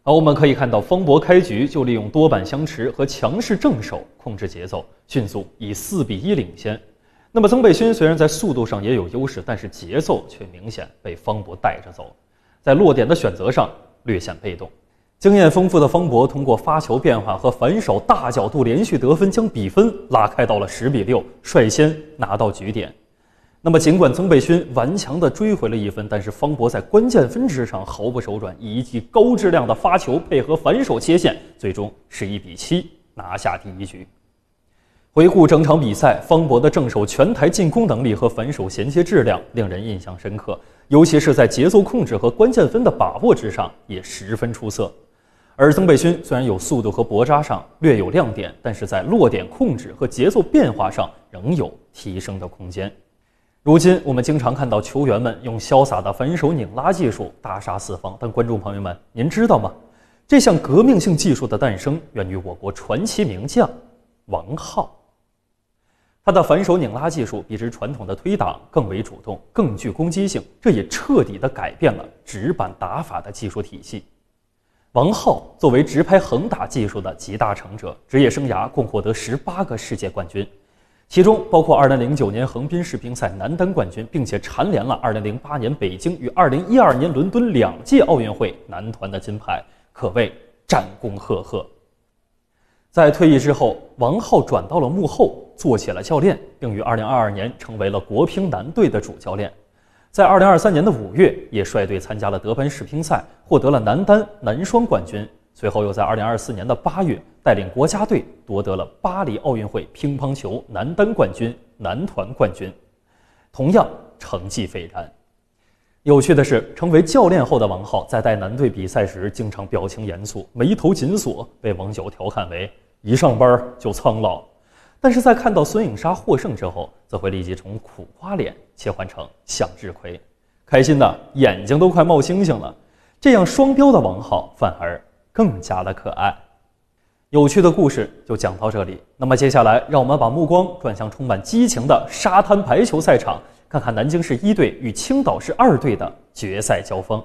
我们可以看到，方博开局就利用多板相持和强势正手控制节奏，迅速以4-1领先。那么曾北勋虽然在速度上也有优势，但是节奏却明显被方博带着走，在落点的选择上略显被动。经验丰富的方博通过发球变化和反手大角度连续得分，将比分拉开到了10-6，率先拿到局点。那么尽管曾北勋顽强地追回了1分，但是方博在关键分值上毫不手软，以一记高质量的发球配合反手切线，最终是1-7拿下第1局。回顾整场比赛，方博的正手全台进攻能力和反手衔接质量令人印象深刻，尤其是在节奏控制和关键分的把握之上也十分出色。而曾北勋虽然有速度和搏扎上略有亮点，但是在落点控制和节奏变化上仍有提升的空间。如今我们经常看到球员们用潇洒的反手拧拉技术大杀四方，但观众朋友们，您知道吗？这项革命性技术的诞生源于我国传奇名将王皓。他的反手拧拉技术比之传统的推挡更为主动，更具攻击性，这也彻底地改变了直板打法的技术体系。王皓作为直拍横打技术的集大成者，职业生涯共获得18个世界冠军，其中包括2009年横滨世乒赛男单冠军，并且蝉联了2008年北京与2012年伦敦2届奥运会男团的金牌，可谓战功赫赫。在退役之后，王皓转到了幕后，做起了教练，并于2022年成为了国乒男队的主教练。在2023年的5月，也率队参加了德班世乒赛，获得了男单、男双冠军。随后又在2024年的8月，带领国家队夺得了巴黎奥运会乒乓球男单冠军、男团冠军，同样成绩斐然。有趣的是，成为教练后的王皓在带男队比赛时，经常表情严肃，眉头紧锁，被网友调侃为一上班就苍老。但是在看到孙颖莎获胜之后，则会立即从苦瓜脸切换成向日葵，开心的眼睛都快冒星星了。这样双标的王皓反而更加的可爱。有趣的故事就讲到这里，那么接下来让我们把目光转向充满激情的沙滩排球赛场，看看南京市1队与青岛市2队的决赛交锋。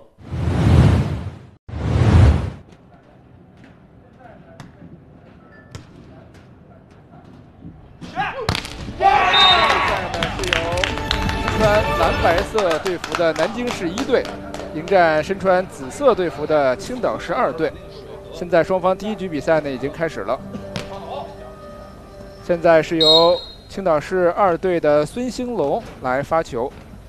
蓝白色队服的南京市1队迎战身穿紫色队服的青岛市2队。现在双方第1局比赛呢已经开始了。现在是由青岛市2队的孙兴龙来发球。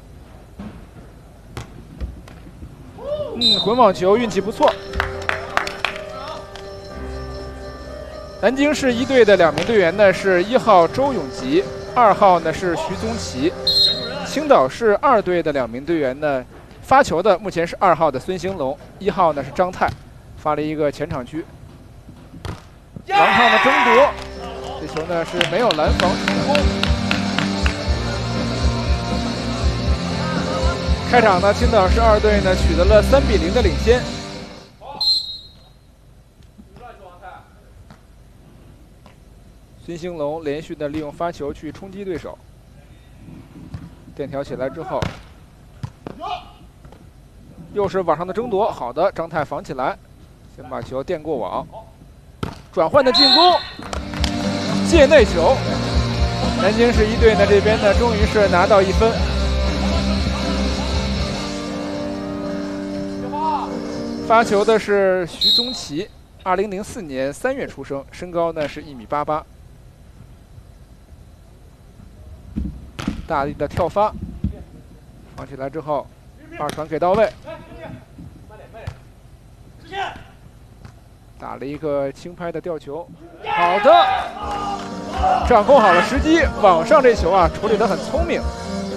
混网球运气不错。南京市1队的2名队员呢是1号周永吉，2号呢是徐宗奇。青岛市2队的2名队员呢，发球的目前是2号的孙兴龙，1号呢是张泰，发了一个前场区。王皓的争夺，这球呢是没有拦防成功。开场呢，青岛市2队呢取得了3-0的领先。孙兴龙连续的利用发球去冲击对手。垫挑起来之后，又是网上的争夺，好的，张泰防起来，先把球垫过网，转换的进攻，界内球。南京市1队呢这边呢终于是拿到1分。发球的是徐宗奇，2004年3月出生，身高呢是1.88米。大力的跳发，放起来之后，2传给到位，打了一个轻拍的吊球，好的，掌控好了时机，网上这球啊处理得很聪明。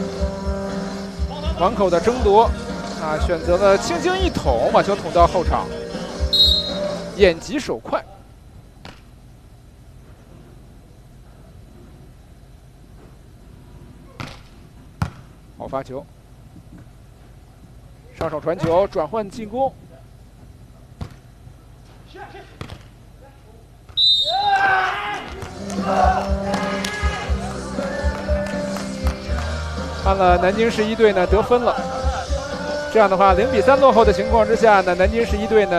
网口的争夺啊，选择了轻轻一捅，把球捅到后场，眼疾手快。好发球，上手传球，转换进攻。看了南京市1队呢得分了，这样的话0-3落后的情况之下呢，南京市1队呢